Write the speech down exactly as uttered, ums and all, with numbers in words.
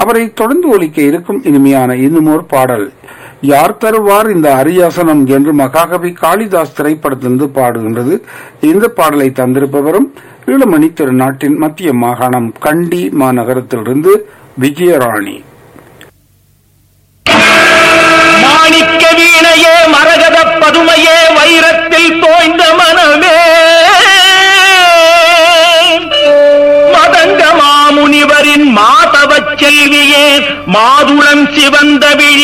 அவரை தொடர்ந்து ஒலிக்க இருக்கும் இனிமையான இன்னுமோர் பாடல் யார் தருவார் இந்த அரியாசனம் என்று மகாகவி காளிதாஸ் திரைப்படத்திலிருந்து பாடுகின்றது. இந்த பாடலை தந்திருப்பவரும் ஈழமணி திருநாட்டின் மத்திய மாகாணம் கண்டி மாநகரத்திலிருந்து விஜயராணி. மாணிக்க வீணையே மரகத பதுமையே வைரத்தில் தோய்ந்த மனமே மதங்க மாமுனிவரின் மாதவ செல்வியே மாதுளம் சிவந்த விழி